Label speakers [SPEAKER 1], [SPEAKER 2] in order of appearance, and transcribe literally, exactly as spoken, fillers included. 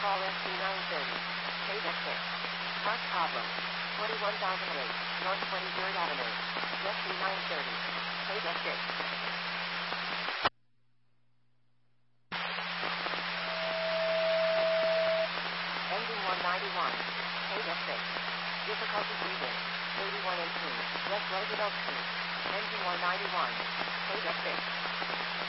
[SPEAKER 1] Call S C nine thirty. Page exit. Park problem. twenty-one thousand eight, North twenty-third Avenue. S C nine thirty. Page exit. Engine one ninety-one. Page exit. Difficulty breathing. eighty-one eighteen. West Roosevelt Street. Engine one ninety-one. Page exit.